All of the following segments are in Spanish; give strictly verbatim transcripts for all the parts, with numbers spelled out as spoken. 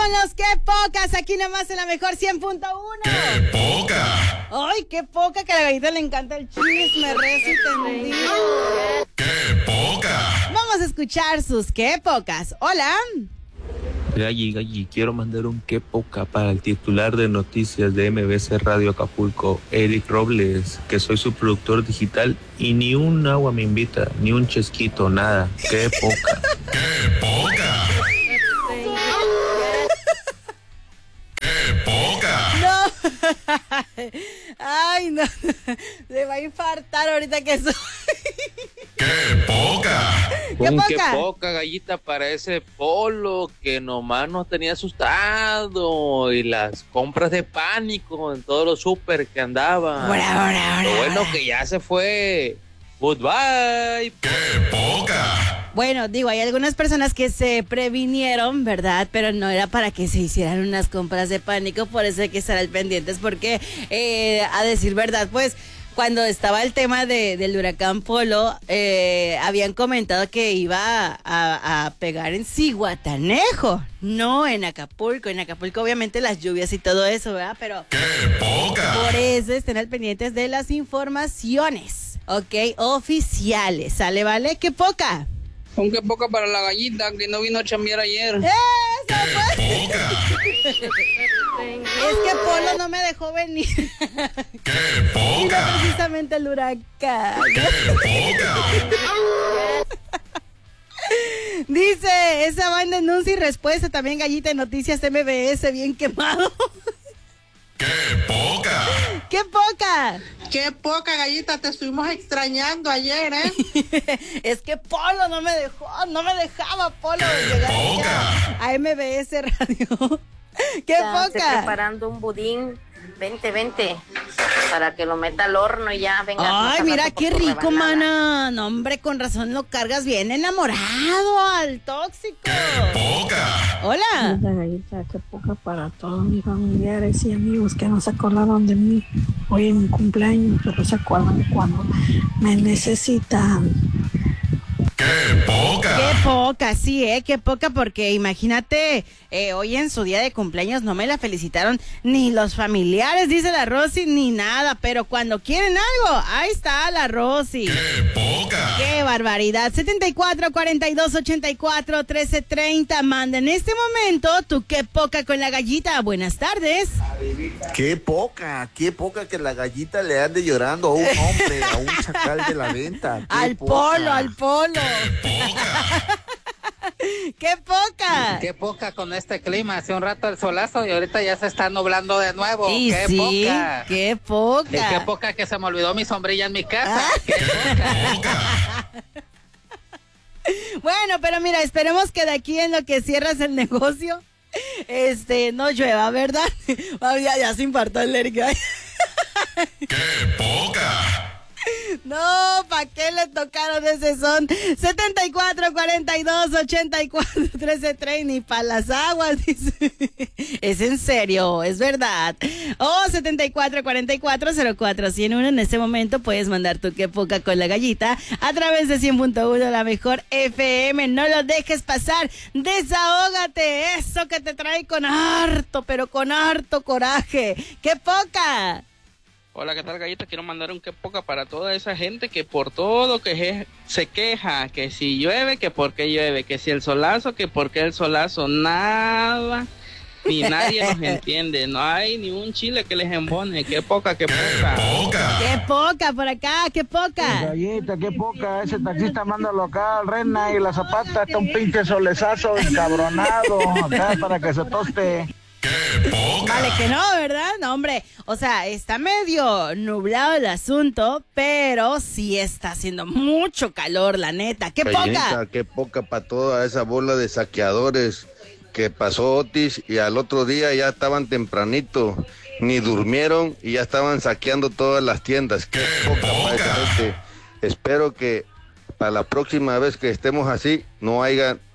Vámonos, qué pocas, aquí nomás en la mejor cien punto uno. ¡Qué poca! Ay, qué poca, que a la gallita le encanta el chisme, rezo y tendido. ¡Qué poca! Vamos a escuchar sus qué pocas. Hola. Galli, Galli, quiero mandar un qué poca para el titular de noticias de M B C Radio Acapulco, Eric Robles, que soy su productor digital y ni un agua me invita, ni un chesquito, nada. ¡Qué poca! ¡Qué poca! ¡Qué poca! No. Ay, no. Se va a infartar ahorita que soy. ¡Qué poca! ¿Qué Un poca? qué poca, Gallita, para ese Polo que nomás nos tenía asustado y las compras de pánico en todos los súper que andaba. Ahora, ahora, ahora. Lo bueno que ya se fue. Goodbye. ¡Qué poca! Bueno, digo, hay algunas personas que se previnieron, ¿verdad? Pero no era para que se hicieran unas compras de pánico, por eso hay que estar al pendientes, porque, eh, a decir verdad, pues, cuando estaba el tema de, del huracán Polo, eh, habían comentado que iba a, a, a pegar en Zihuatanejo, no en Acapulco. En Acapulco, obviamente, las lluvias y todo eso, ¿verdad? Pero ¡Qué poca! por eso estén al pendientes de las informaciones, ¿ok? Oficiales, ¿sale, vale? ¡Qué poca! Un qué poca para la gallita que no vino a chambear ayer. ¡Eso, pues! ¡Poca! Es que Polo no me dejó venir. ¡Qué Y no poca! precisamente el huracán. ¡Qué poca! Dice, esa va en denuncia y respuesta. También Gallita de Noticias M B S, bien quemado. ¡Qué poca! ¡Qué poca! Qué poca, gallita, te estuvimos extrañando ayer, ¿eh? Es que Polo no me dejó, no me dejaba Polo llegar poca! allá a M B S Radio. ¡Qué Ya estoy poca! preparando un budín. Vente, vente. Para que lo meta al horno y ya venga. Ay, más al mira rato qué por tu rico, rebanada. mana. No, hombre, con razón lo cargas bien enamorado al tóxico. ¡Qué poca! Hola. La gallita, qué poca para todos mis familiares y amigos que no se acordaron de mí hoy en mi cumpleaños, pero se acuerdan cuando me necesitan. ¡Qué poca! Qué poca, sí, ¿eh? Qué poca, porque imagínate, eh, hoy en su día de cumpleaños no me la felicitaron ni los familiares, dice la Rosy, ni nada, pero cuando quieren algo, ahí está la Rosy. ¡Qué poca! ¡Qué barbaridad! setenta y cuatro, cuarenta y dos, ochenta y cuatro, trece, treinta, manda en este momento tu qué poca con la gallita. Buenas tardes. Qué poca, qué poca que la gallita le ande llorando a un hombre, a un chacal de la venta. Qué Al poca. polo, al polo. ¡Poca! ¡Qué poca! Qué poca con este clima. Hace un rato el solazo y ahorita ya se está nublando de nuevo. Y Qué sí, poca. qué Y poca. qué poca que se me olvidó mi sombrilla en mi casa. Ah. Qué poca. Bueno, pero mira, esperemos que de aquí en lo que cierras el negocio, este, no llueva, ¿verdad? Ah, ya, ya se infartó el Eric. ¡Qué poca! No, ¿para qué le tocaron ese son? setenta y cuatro, cuarenta y dos, ochenta y cuatro, trece, treinta, ni para las aguas, dice. Es en serio, es verdad. Oh, setenta y cuatro, cuarenta y cuatro, cero cuatro, cien uno. En este momento puedes mandar tu qué poca con la gallita a través de cien punto uno, la mejor F M. No lo dejes pasar, desahógate, eso que te trae con harto, pero con harto coraje. ¡Qué poca! Hola, ¿qué tal, gallita? Quiero mandar un qué poca para toda esa gente que por todo que je- se queja, que si llueve, que por qué llueve, que si el solazo, que por qué el solazo, nada, ni nadie nos entiende, no hay ni un chile que les embone, qué poca, qué poca. ¡Poca! ¡Qué poca por acá! ¡Qué poca! Gallita, qué poca, ese taxista mándalo acá al Rena y la Zapata, está un pinche solezazo encabronado, acá para que se toste. ¡Qué poca! Vale que no, ¿verdad? No, hombre, o sea, está medio nublado el asunto, pero sí está haciendo mucho calor, la neta. ¡Qué poca! Gallinita, qué poca para toda esa bola de saqueadores que pasó Otis y al otro día ya estaban tempranito, ni durmieron y ya estaban saqueando todas las tiendas. Qué poca para esa gente. Espero que para la próxima vez que estemos así no haya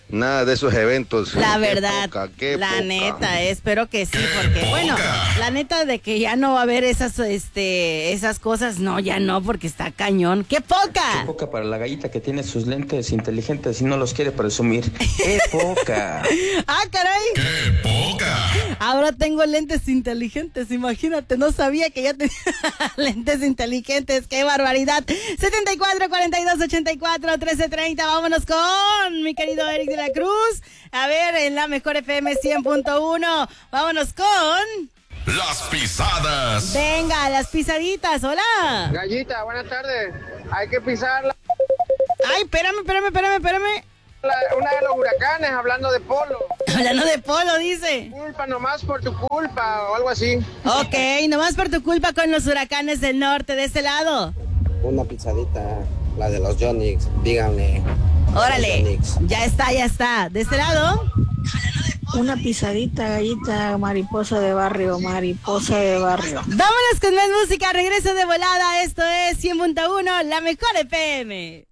nada de esos eventos. La Qué verdad, poca, qué la poca. neta, espero que sí, porque bueno, la neta de que ya no va a haber esas, este, esas cosas, no, ya no, porque está cañón. ¡Qué poca! Qué poca para la gallita que tiene sus lentes inteligentes y no los quiere presumir. ¡Qué poca! ¡Ah, caray! ¡Qué poca! Ahora tengo lentes inteligentes, imagínate, no sabía que ya tenía lentes inteligentes, ¡qué barbaridad! setenta y cuatro, cuarenta y dos, ochenta y cuatro, trece treinta, vámonos con mi querido Eric de la Cruz. A ver, en la mejor F M cien punto uno, vámonos con... Las pisadas. Venga, las pisaditas, hola. Gallita, buenas tardes. Hay que pisarla. Ay, espérame, espérame, espérame, espérame. La- una de los huracanes, hablando de polo. Hablando de polo, dice. Culpa nomás por tu culpa o algo así. Ok, nomás por tu culpa con los huracanes del norte, de este lado. Una pizzadita, la de los Yonix, díganle. Órale, ya está, ya está. ¿De este lado? Una pisadita, gallita, mariposa de barrio, mariposa de barrio. Vámonos con más música, regreso de volada. Esto es cien punto uno, la mejor F M.